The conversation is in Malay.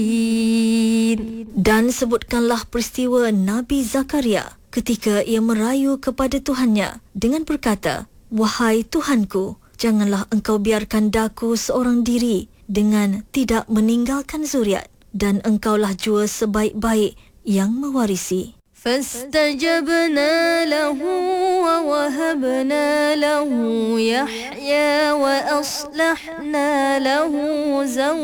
Dan sebutkanlah peristiwa Nabi Zakaria ketika ia merayu kepada Tuhannya dengan berkata, "Wahai Tuhanku, janganlah engkau biarkan daku seorang diri dengan tidak meninggalkan zuriat, dan engkaulah jua sebaik-baik yang mewarisi." فاستجبنا له ووهبنا له يحيى وأصلحنا له زوجه